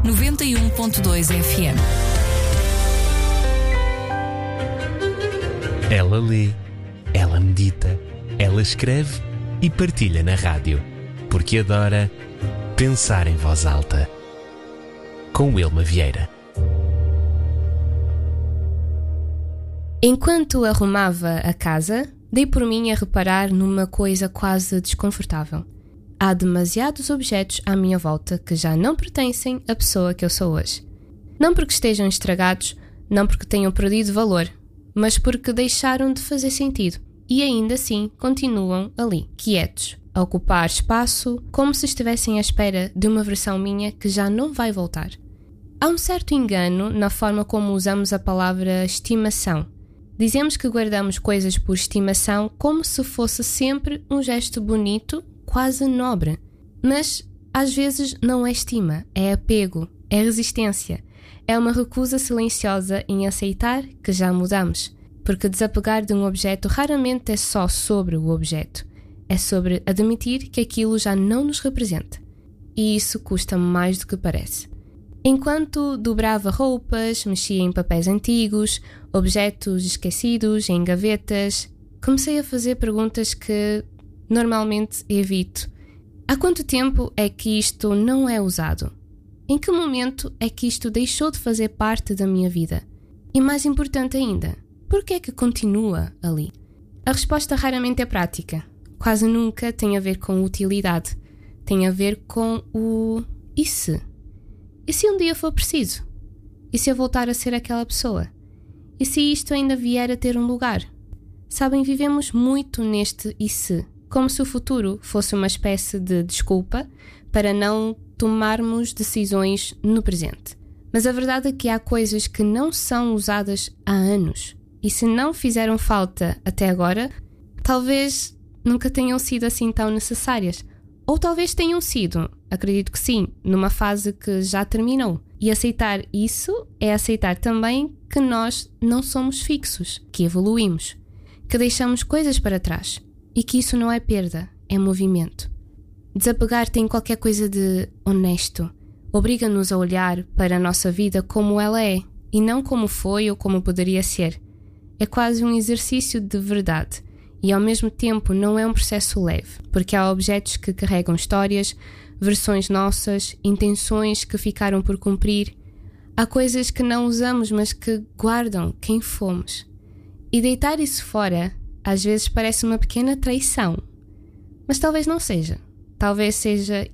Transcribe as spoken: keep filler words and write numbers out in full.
noventa e um ponto dois F M. Ela lê, ela medita, ela escreve e partilha na rádio, porque adora pensar em voz alta. Com Wilma Vieira. Enquanto arrumava a casa, dei por mim a reparar numa coisa quase desconfortável. Há demasiados objetos à minha volta que já não pertencem à pessoa que eu sou hoje. Não porque estejam estragados, não porque tenham perdido valor, mas porque deixaram de fazer sentido e ainda assim continuam ali, quietos, a ocupar espaço como se estivessem à espera de uma versão minha que já não vai voltar. Há um certo engano na forma como usamos a palavra estimação. Dizemos que guardamos coisas por estimação como se fosse sempre um gesto bonito, quase nobre. Mas, às vezes, não é estima, é apego, é resistência. É uma recusa silenciosa em aceitar que já mudamos. Porque desapegar de um objeto raramente é só sobre o objeto. É sobre admitir que aquilo já não nos representa. E isso custa mais do que parece. Enquanto dobrava roupas, mexia em papéis antigos, objetos esquecidos, em gavetas, comecei a fazer perguntas que normalmente evito. Há quanto tempo é que isto não é usado? Em que momento é que isto deixou de fazer parte da minha vida? E mais importante ainda, por que é que continua ali? A resposta raramente é prática. Quase nunca tem a ver com utilidade. Tem a ver com o e se? E se um dia for preciso? E se eu voltar a ser aquela pessoa? E se isto ainda vier a ter um lugar? Sabem, vivemos muito neste e se, como se o futuro fosse uma espécie de desculpa para não tomarmos decisões no presente. Mas a verdade é que há coisas que não são usadas há anos. E se não fizeram falta até agora, talvez nunca tenham sido assim tão necessárias. Ou talvez tenham sido, acredito que sim, numa fase que já terminou. E aceitar isso é aceitar também que nós não somos fixos, que evoluímos, que deixamos coisas para trás e que isso não é perda, é movimento. Desapegar tem qualquer coisa de honesto, obriga-nos a olhar para a nossa vida como ela é e não como foi ou como poderia ser. É quase um exercício de verdade. E ao mesmo tempo não é um processo leve, porque há objetos que carregam histórias, versões nossas, intenções que ficaram por cumprir. Há coisas que não usamos, mas que guardam quem fomos. E deitar isso fora, às vezes parece uma pequena traição. Mas talvez não seja. Talvez seja